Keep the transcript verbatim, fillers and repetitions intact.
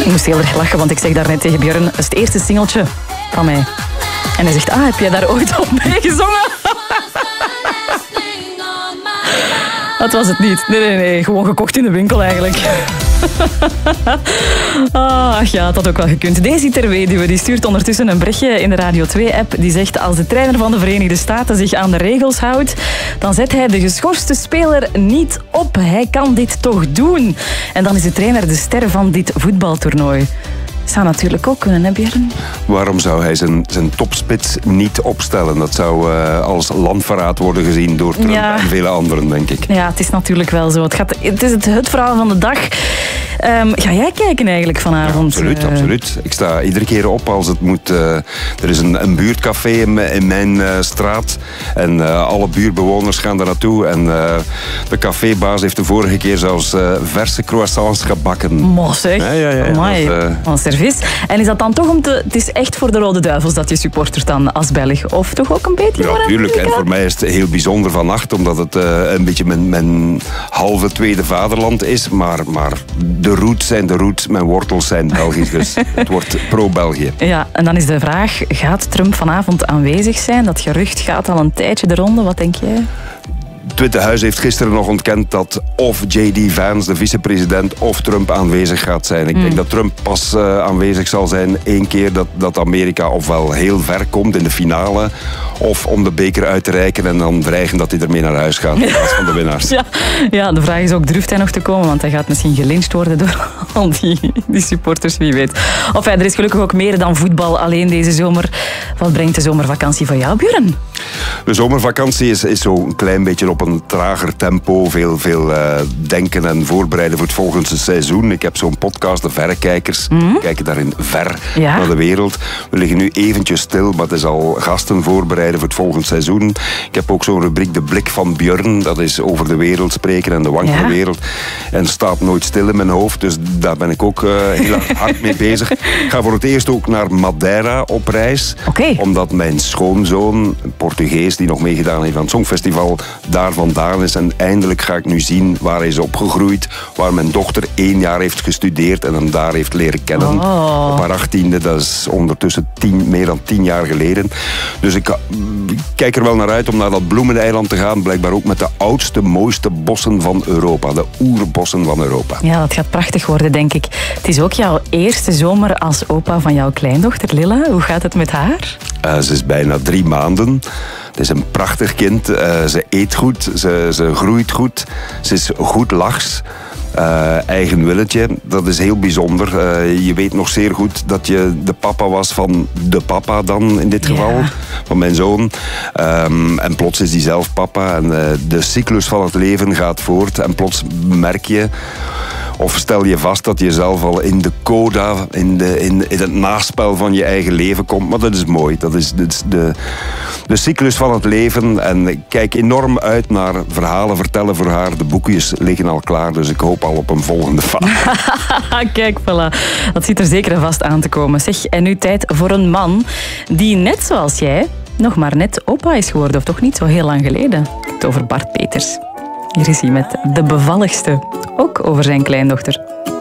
Ik moest heel erg lachen, want ik zeg daarnet tegen Björn, dat is het eerste singeltje van mij. En hij zegt, ah, heb jij daar ooit op mee gezongen? Dat was het niet. Nee, nee, nee. Gewoon gekocht in de winkel eigenlijk. Ach ja, dat had ook wel gekund. Daisy Terweduwe die stuurt ondertussen een berichtje in de Radio twee-app. Die zegt, als de trainer van de Verenigde Staten zich aan de regels houdt, dan zet hij de geschorste speler niet op. Hij kan dit toch doen. En dan is de trainer de ster van dit voetbaltoernooi. Zou natuurlijk ook kunnen, hè Björn? Waarom zou hij zijn, zijn topspits niet opstellen? Dat zou uh, als landverraad worden gezien door Trump ja. en vele anderen, denk ik. Ja, het is natuurlijk wel zo. Het, gaat, het is het, het verhaal van de dag. Um, ga jij kijken eigenlijk vanavond? Ja, absoluut, uh... absoluut. Ik sta iedere keer op als het moet. Uh, er is een, een buurtcafé in, in mijn uh, straat. En uh, alle buurtbewoners gaan daar naartoe. En uh, de cafébaas heeft de vorige keer zelfs uh, verse croissants gebakken. Mos, zeg. Ja, ja, ja. Amai, dat, uh... een servies. En is dat dan toch om te... Het is echt voor de Rode Duivels dat je supportert dan als Belg? Of toch ook een beetje? Ja, natuurlijk. En voor mij is het heel bijzonder vannacht, omdat het uh, een beetje mijn, mijn halve tweede vaderland is. Maar, maar de roots zijn de roots, mijn wortels zijn Belgisch. Dus het wordt pro-België. Ja, en dan is de vraag, gaat Trump vanavond aanwezig zijn? Dat gerucht gaat al een tijdje de ronde. Wat denk jij? Het Witte Huis heeft gisteren nog ontkend dat of J D Vance, de vicepresident, of Trump aanwezig gaat zijn. Ik mm. denk dat Trump pas uh, aanwezig zal zijn één keer dat, dat Amerika ofwel heel ver komt in de finale, of om de beker uit te reiken en dan dreigen dat hij ermee naar huis gaat in plaats van de winnaars. Ja, ja, de vraag is ook, durft hij nog te komen? Want hij gaat misschien gelyncht worden door al die, die supporters, wie weet. Of ja, er is gelukkig ook meer dan voetbal alleen deze zomer. Wat brengt de zomervakantie van jou, Björn? De zomervakantie is, is zo een klein beetje op een trager tempo. Veel, veel uh, denken en voorbereiden voor het volgende seizoen. Ik heb zo'n podcast, De Verrekijkers. Mm-hmm. We kijken daarin ver ja. naar de wereld. We liggen nu eventjes stil, maar het is al gasten voorbereiden voor het volgende seizoen. Ik heb ook zo'n rubriek, De Blik van Björn. Dat is over de wereld spreken en de wankele ja. wereld. En staat nooit stil in mijn hoofd. Dus daar ben ik ook uh, heel hard mee bezig. Ik ga voor het eerst ook naar Madeira op reis. Okay. Omdat mijn schoonzoon, een Portugees die nog meegedaan heeft aan het Songfestival, daar vandaan is. En eindelijk ga ik nu zien waar hij is opgegroeid. Waar mijn dochter één jaar heeft gestudeerd en hem daar heeft leren kennen. Oh. Op haar achttiende. Dat is ondertussen tien, meer dan tien jaar geleden. Dus ik, ik kijk er wel naar uit om naar dat bloemeneiland te gaan. Blijkbaar ook met de oudste, mooiste bossen van Europa. De oerbossen van Europa. Ja, dat gaat prachtig worden, denk ik. Het is ook jouw eerste zomer als opa van jouw kleindochter, Lilla. Hoe gaat het met haar? Uh, ze is bijna drie maanden. Het is een prachtig kind. Uh, ze eet goed, ze, ze groeit goed. Ze is goed lachs. Uh, eigen willetje, dat is heel bijzonder. Uh, je weet nog zeer goed dat je de papa was van de papa dan, in dit geval. Ja. Van mijn zoon. Um, en plots is hij zelf papa. En uh, de cyclus van het leven gaat voort. En plots merk je, of stel je vast dat je zelf al in de coda, in, de, in, in het naspel van je eigen leven komt. Maar dat is mooi. Dat is, dat is de, de cyclus van het leven. En ik kijk enorm uit naar verhalen vertellen voor haar. De boekjes liggen al klaar, dus ik hoop al op een volgende fase. Kijk, voilà. Dat zit er zeker en vast aan te komen. Zeg, en nu tijd voor een man die net zoals jij nog maar net opa is geworden. Of toch niet zo heel lang geleden. Ik heb het over Bart Peters. Hier is hij met De Bevalligste. Ook over zijn kleindochter.